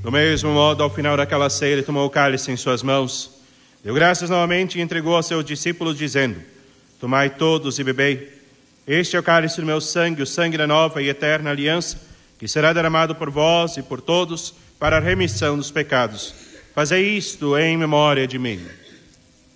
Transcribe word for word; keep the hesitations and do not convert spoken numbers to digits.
Do mesmo modo, ao final daquela ceia, ele tomou o cálice em suas mãos, deu graças novamente e entregou aos seus discípulos, dizendo: tomai todos e bebei. Este é o cálice do meu sangue, o sangue da nova e eterna aliança, que será derramado por vós e por todos para a remissão dos pecados. Fazei isto em memória de mim.